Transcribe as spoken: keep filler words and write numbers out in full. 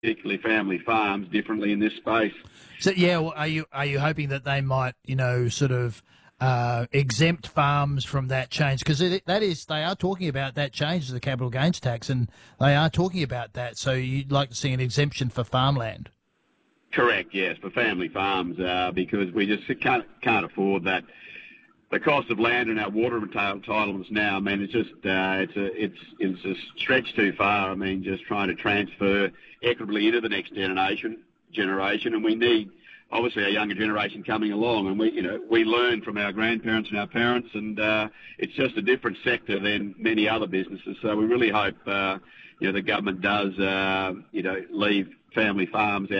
particularly family farms, differently in this space. So yeah, well, are you are you hoping that they might, you know, sort of uh, exempt farms from that change? Because that is, they are talking about that change to the capital gains tax, and they are talking about that. So you'd like to see an exemption for farmland? Correct, yes, for family farms, uh, because we just can't can't afford that. The cost of land and our water entitlements now, I mean, it's just uh, it's a it's it's a stretch too far. I mean, just trying to transfer equitably into the next generation generation, and we need obviously a younger generation coming along, and we you know we learn from our grandparents and our parents, and uh, it's just a different sector than many other businesses. So we really hope uh, you know the government does uh, you know leave family farms out